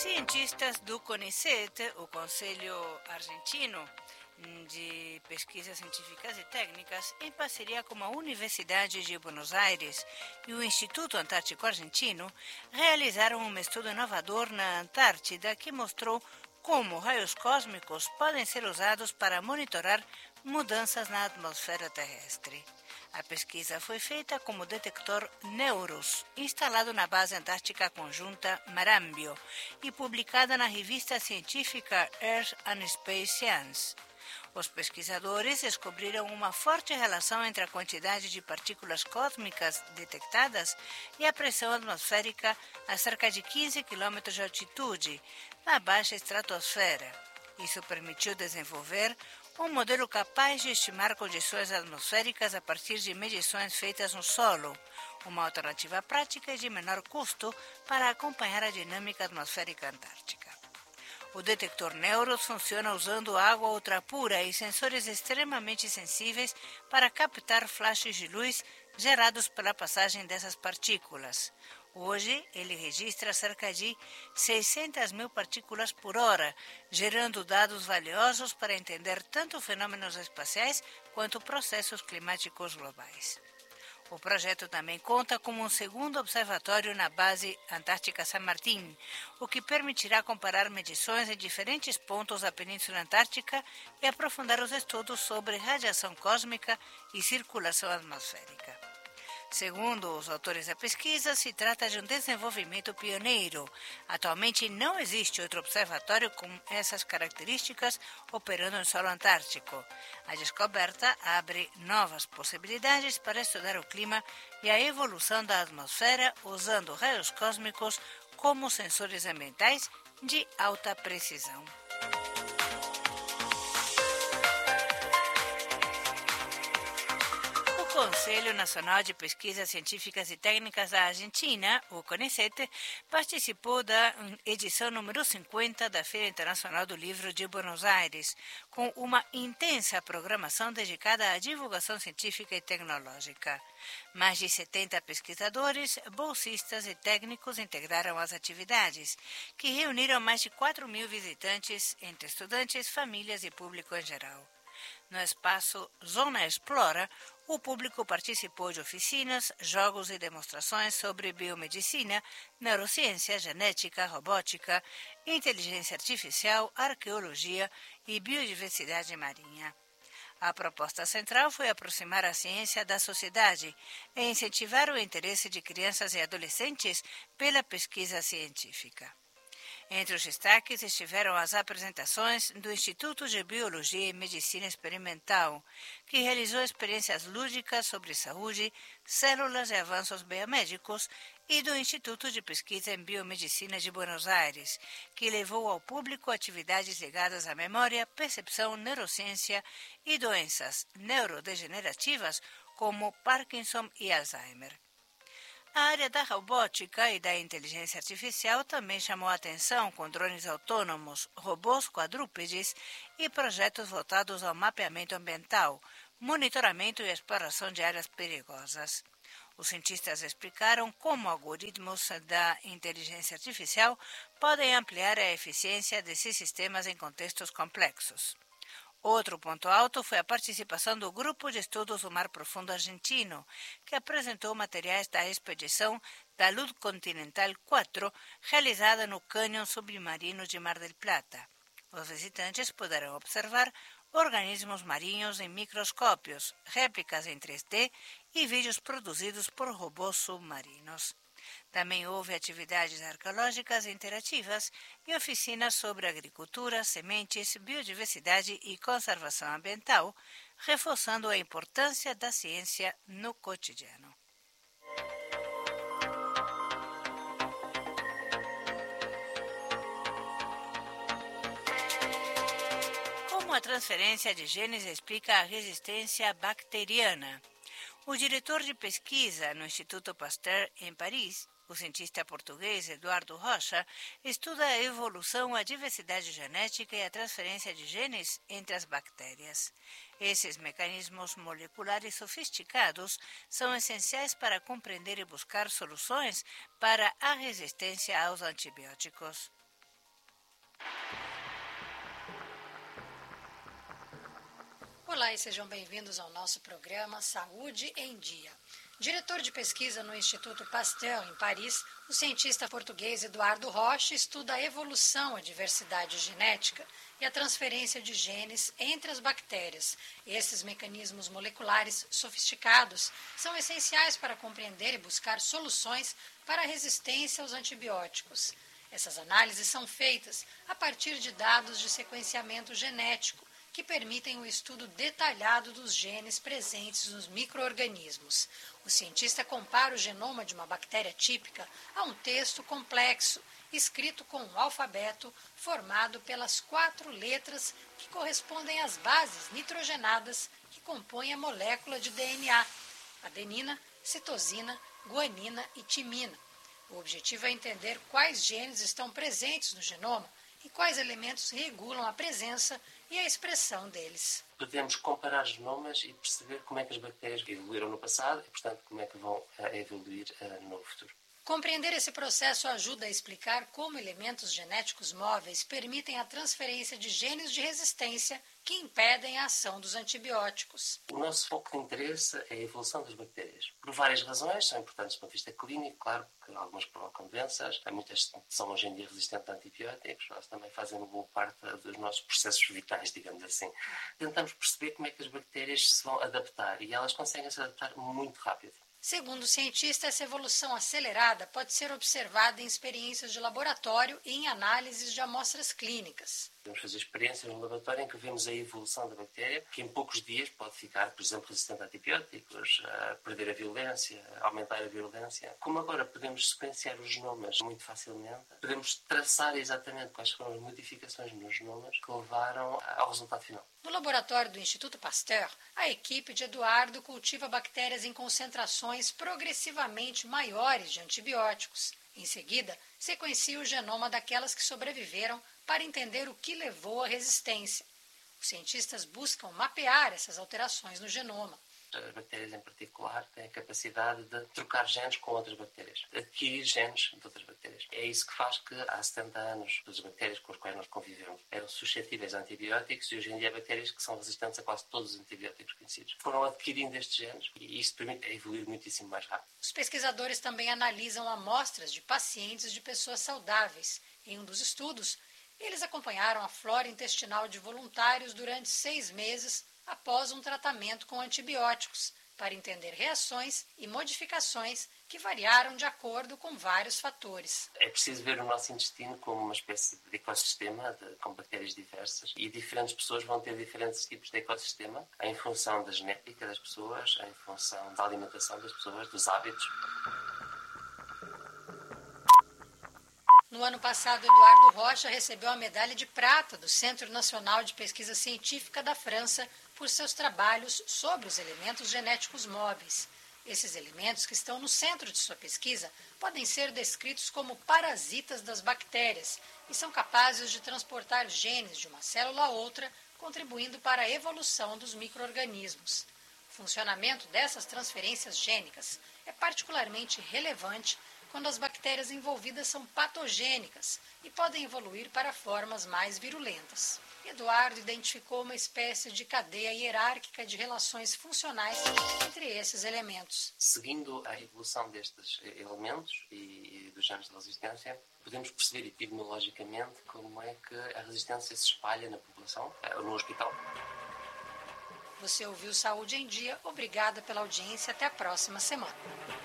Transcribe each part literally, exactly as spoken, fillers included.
Cientistas do CONICET, o Conselho Argentino de Pesquisas Científicas e Técnicas, em parceria com a Universidade de Buenos Aires e o Instituto Antártico Argentino, realizaram um estudo inovador na Antártida que mostrou como raios cósmicos podem ser usados para monitorar mudanças na atmosfera terrestre. A pesquisa foi feita com o detector NEUROS, instalado na base antártica conjunta Marambio e publicada na revista científica Earth and Space Science. Os pesquisadores descobriram uma forte relação entre a quantidade de partículas cósmicas detectadas e a pressão atmosférica a cerca de quinze quilômetros de altitude, na baixa estratosfera. Isso permitiu desenvolver um modelo capaz de estimar condições atmosféricas a partir de medições feitas no solo, uma alternativa prática e de menor custo para acompanhar a dinâmica atmosférica antártica. O detector NEUROS funciona usando água ultrapura e sensores extremamente sensíveis para captar flashes de luz gerados pela passagem dessas partículas. Hoje, ele registra cerca de seiscentas mil partículas por hora, gerando dados valiosos para entender tanto fenômenos espaciais quanto processos climáticos globais. O projeto também conta com um segundo observatório na base Antártica San Martín, o que permitirá comparar medições em diferentes pontos da Península Antártica e aprofundar os estudos sobre radiação cósmica e circulação atmosférica. Segundo os autores da pesquisa, se trata de um desenvolvimento pioneiro. Atualmente não existe outro observatório com essas características operando em solo antártico. A descoberta abre novas possibilidades para estudar o clima e a evolução da atmosfera usando raios cósmicos como sensores ambientais de alta precisão. O Conselho Nacional de Pesquisas Científicas e Técnicas da Argentina, o CONICET, participou da edição número cinquenta da Feira Internacional do Livro de Buenos Aires, com uma intensa programação dedicada à divulgação científica e tecnológica. Mais de setenta pesquisadores, bolsistas e técnicos integraram as atividades, que reuniram mais de quatro mil visitantes, entre estudantes, famílias e público em geral. No espaço Zona Explora, o público participou de oficinas, jogos e demonstrações sobre biomedicina, neurociência, genética, robótica, inteligência artificial, arqueologia e biodiversidade marinha. A proposta central foi aproximar a ciência da sociedade e incentivar o interesse de crianças e adolescentes pela pesquisa científica. Entre os destaques estiveram as apresentações do Instituto de Biologia e Medicina Experimental, que realizou experiências lúdicas sobre saúde, células e avanços biomédicos, e do Instituto de Pesquisa em Biomedicina de Buenos Aires, que levou ao público atividades ligadas à memória, percepção, neurociência e doenças neurodegenerativas como Parkinson e Alzheimer. A área da robótica e da inteligência artificial também chamou a atenção com drones autônomos, robôs quadrúpedes e projetos voltados ao mapeamento ambiental, monitoramento e exploração de áreas perigosas. Os cientistas explicaram como algoritmos da inteligência artificial podem ampliar a eficiência desses sistemas em contextos complexos. Outro ponto alto foi a participação do Grupo de Estudos do Mar Profundo Argentino, que apresentou materiais da expedição da Luz Continental quatro, realizada no cânion submarino de Mar del Plata. Os visitantes puderam observar organismos marinhos em microscópios, réplicas em três D e vídeos produzidos por robôs submarinos. Também houve atividades arqueológicas interativas e oficinas sobre agricultura, sementes, biodiversidade e conservação ambiental, reforçando a importância da ciência no cotidiano. Como a transferência de genes explica a resistência bacteriana? O diretor de pesquisa no Instituto Pasteur, em Paris, o cientista português Eduardo Rocha, estuda a evolução, a diversidade genética e a transferência de genes entre as bactérias. Esses mecanismos moleculares sofisticados são essenciais para compreender e buscar soluções para a resistência aos antibióticos. Olá e sejam bem-vindos ao nosso programa Saúde em Dia. Diretor de pesquisa no Instituto Pasteur, em Paris, o cientista português Eduardo Rocha estuda a evolução, a diversidade genética e a transferência de genes entre as bactérias. Esses mecanismos moleculares sofisticados são essenciais para compreender e buscar soluções para a resistência aos antibióticos. Essas análises são feitas a partir de dados de sequenciamento genético, que permitem o estudo detalhado dos genes presentes nos micro-organismos. O cientista compara o genoma de uma bactéria típica a um texto complexo, escrito com um alfabeto formado pelas quatro letras que correspondem às bases nitrogenadas que compõem a molécula de D N A: adenina, citosina, guanina e timina. O objetivo é entender quais genes estão presentes no genoma e quais elementos regulam a presença e a expressão deles. Podemos comparar genomas e perceber como é que as bactérias evoluíram no passado e, portanto, como é que vão uh, evoluir uh, no futuro. Compreender esse processo ajuda a explicar como elementos genéticos móveis permitem a transferência de genes de resistência que impedem a ação dos antibióticos. O nosso foco de interesse é a evolução das bactérias. Por várias razões, são importantes do ponto de vista clínico, claro que algumas provocam doenças, muitas são hoje em dia resistentes a antibióticos, elas também fazem uma boa parte dos nossos processos vitais, digamos assim. Tentamos perceber como é que as bactérias se vão adaptar e elas conseguem se adaptar muito rápido. Segundo o cientista, essa evolução acelerada pode ser observada em experiências de laboratório e em análises de amostras clínicas. Podemos fazer experiências no laboratório em que vemos a evolução da bactéria, que em poucos dias pode ficar, por exemplo, resistente a antibióticos, a perder a virulência, a aumentar a virulência. Como agora podemos sequenciar os genomas muito facilmente, podemos traçar exatamente quais foram as modificações nos genomas que levaram ao resultado final. No laboratório do Instituto Pasteur, a equipe de Eduardo cultiva bactérias em concentrações progressivamente maiores de antibióticos. Em seguida, sequencia o genoma daquelas que sobreviveram para entender o que levou à resistência. Os cientistas buscam mapear essas alterações no genoma. As bactérias em particular têm a capacidade de trocar genes com outras bactérias, adquirir genes de outras bactérias. É isso que faz que há setenta anos as bactérias com as quais nós convivemos eram suscetíveis a antibióticos e hoje em dia há bactérias que são resistentes a quase todos os antibióticos conhecidos. Foram adquirindo estes genes e isso permite evoluir muitíssimo mais rápido. Os pesquisadores também analisam amostras de pacientes de pessoas saudáveis. Em um dos estudos, eles acompanharam a flora intestinal de voluntários durante seis meses após um tratamento com antibióticos, para entender reações e modificações que variaram de acordo com vários fatores. É preciso ver o nosso intestino como uma espécie de ecossistema de, com bactérias diversas e diferentes pessoas vão ter diferentes tipos de ecossistema em função da genética das pessoas, em função da alimentação das pessoas, dos hábitos. No ano passado, Eduardo Rocha recebeu a medalha de prata do Centro Nacional de Pesquisa Científica da França por seus trabalhos sobre os elementos genéticos móveis. Esses elementos, que estão no centro de sua pesquisa, podem ser descritos como parasitas das bactérias e são capazes de transportar genes de uma célula a outra, contribuindo para a evolução dos micro-organismos. O funcionamento dessas transferências gênicas é particularmente relevante quando as bactérias envolvidas são patogênicas e podem evoluir para formas mais virulentas. Eduardo identificou uma espécie de cadeia hierárquica de relações funcionais entre esses elementos. Seguindo a evolução destes elementos e dos genes de resistência, podemos perceber epidemiologicamente como é que a resistência se espalha na população, no hospital. Você ouviu Saúde em Dia. Obrigada pela audiência. Até a próxima semana.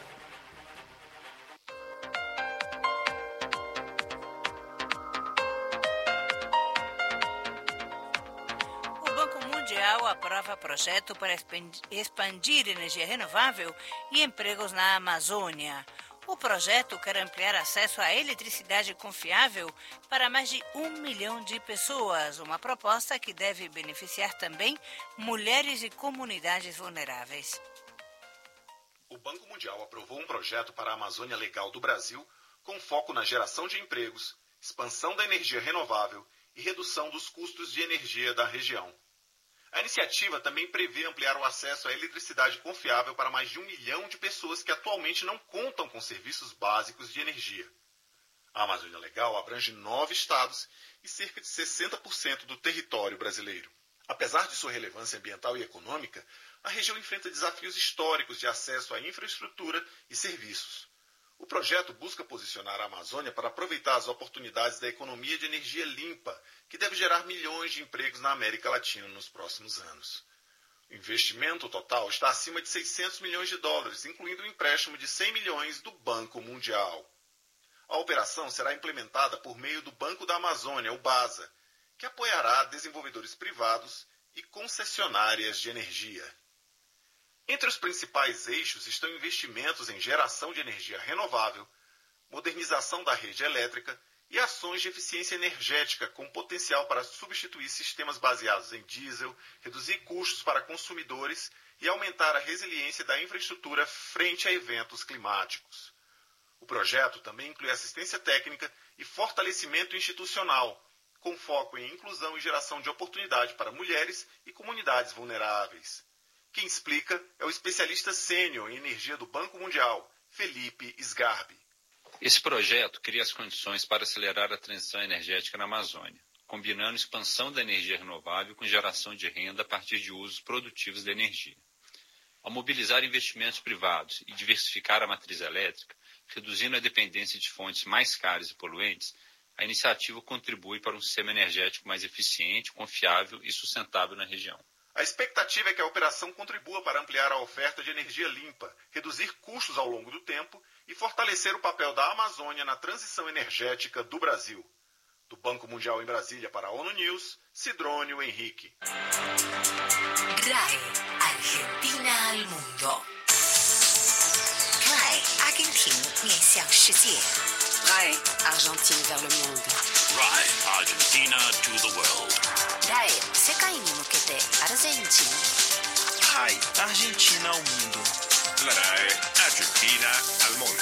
O Mundial aprova projeto para expandir energia renovável e empregos na Amazônia. O projeto quer ampliar acesso à eletricidade confiável para mais de um milhão de pessoas, uma proposta que deve beneficiar também mulheres e comunidades vulneráveis. O Banco Mundial aprovou um projeto para a Amazônia Legal do Brasil com foco na geração de empregos, expansão da energia renovável e redução dos custos de energia da região. A iniciativa também prevê ampliar o acesso à eletricidade confiável para mais de um milhão de pessoas que atualmente não contam com serviços básicos de energia. A Amazônia Legal abrange nove estados e cerca de sessenta por cento do território brasileiro. Apesar de sua relevância ambiental e econômica, a região enfrenta desafios históricos de acesso à infraestrutura e serviços. O projeto busca posicionar a Amazônia para aproveitar as oportunidades da economia de energia limpa, que deve gerar milhões de empregos na América Latina nos próximos anos. O investimento total está acima de seiscentos milhões de dólares, incluindo um empréstimo de cem milhões do Banco Mundial. A operação será implementada por meio do Banco da Amazônia, o BASA, que apoiará desenvolvedores privados e concessionárias de energia. Entre os principais eixos estão investimentos em geração de energia renovável, modernização da rede elétrica e ações de eficiência energética com potencial para substituir sistemas baseados em diesel, reduzir custos para consumidores e aumentar a resiliência da infraestrutura frente a eventos climáticos. O projeto também inclui assistência técnica e fortalecimento institucional, com foco em inclusão e geração de oportunidade para mulheres e comunidades vulneráveis. Quem explica é o especialista sênior em energia do Banco Mundial, Felipe Sgarbi. Esse projeto cria as condições para acelerar a transição energética na Amazônia, combinando expansão da energia renovável com geração de renda a partir de usos produtivos da energia. Ao mobilizar investimentos privados e diversificar a matriz elétrica, reduzindo a dependência de fontes mais caras e poluentes, a iniciativa contribui para um sistema energético mais eficiente, confiável e sustentável na região. A expectativa é que a operação contribua para ampliar a oferta de energia limpa, reduzir custos ao longo do tempo e fortalecer o papel da Amazônia na transição energética do Brasil. Do Banco Mundial em Brasília para a ONU News, Sidrônio Henrique. R A E, Argentina al mundo. R A E, Argentina 面向世界. R A E, Argentine vers le monde. R A E, Argentina to the world. R A E, 世界に向けてアルゼンチン. R A E, Argentina ao mundo. R A E, Argentina al mundo.